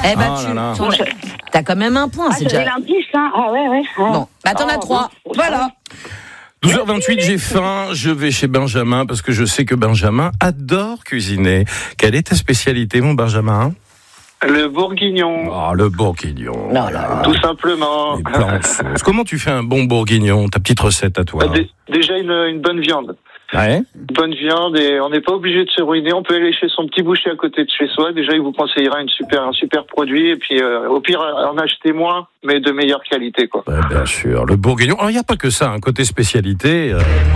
Eh ben, Bon, t'as quand même un point, c'est déjà. l'indice, hein. Ah ouais. Bon, t'en as 3. Voilà. 12h28, j'ai faim, je vais chez Benjamin parce que je sais que Benjamin adore cuisiner. Quelle est ta spécialité, mon Benjamin ? Le bourguignon. Ah, le bourguignon. Non, là. Tout simplement. Les plans en sauce. Comment tu fais un bon bourguignon, ta petite recette à toi ? Déjà une bonne viande. Ouais. Une bonne viande et on n'est pas obligé de se ruiner. On peut aller chez son petit boucher à côté de chez soi. Déjà, il vous conseillera un super produit. Et puis, au pire, en acheter moins, mais de meilleure qualité, quoi. Ouais, bien sûr. Le bourguignon. Alors, il n'y a pas que ça, un côté spécialité.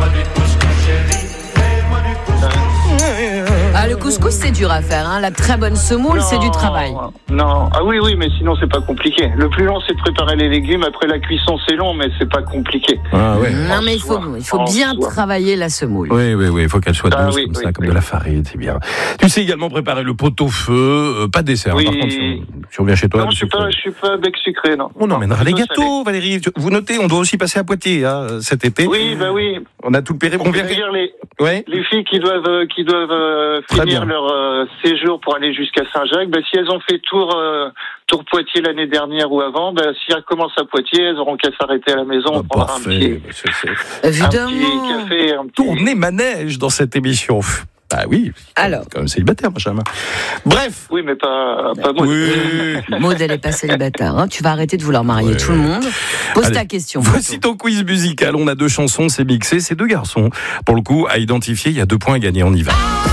Ah, le couscous, c'est dur à faire. Hein. La très bonne semoule, c'est du travail. Non. Ah oui, mais sinon, c'est pas compliqué. Le plus long, c'est de préparer les légumes. Après, la cuisson, c'est long, mais c'est pas compliqué. Ah ouais. Non, mais il faut bien travailler la semoule. Oui, il faut qu'elle soit douce comme de la farine, c'est bien. Tu sais également préparer le pot-au-feu, pas de dessert. Oui. Par contre, si on vient chez toi, Non, je suis pas bec sucré, non. On emmènera les plutôt gâteaux, Valérie. Vous notez, on doit aussi passer à Poitiers cet été. Oui. On a tout le périple. On vient dire les filles qui doivent finir leur séjour pour aller jusqu'à Saint-Jacques, si elles ont fait tour Poitiers l'année dernière ou avant, si elles commencent à Poitiers, elles auront qu'à s'arrêter à la maison, on prendra un petit café, Tourner manège dans cette émission. Ah oui, alors, quand même célibataire, Benjamin. Bref. Oui, mais pas Maud. Oui. Maud, elle est pas célibataire. Hein. Tu vas arrêter de vouloir marier tout le monde. Pose ta question. Voici ton quiz musical. On a 2 chansons, c'est mixé, c'est 2 garçons. Pour le coup, à identifier, il y a 2 points à gagner. On y va.